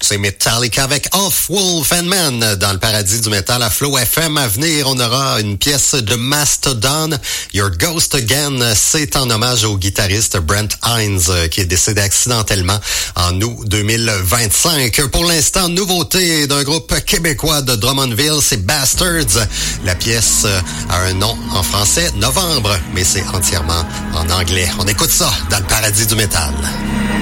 C'est Metallica avec Off Wolf and Man dans le paradis du métal à Flow FM. À venir, on aura une pièce de Mastodon, Your Ghost Again. C'est en hommage au guitariste Brent Hines qui est décédé accidentellement en août 2025. Pour l'instant, nouveauté d'un groupe québécois de Drummondville, c'est Bastards. La pièce a un nom en français, Novembre, mais c'est entièrement en anglais. On écoute ça dans le paradis du métal.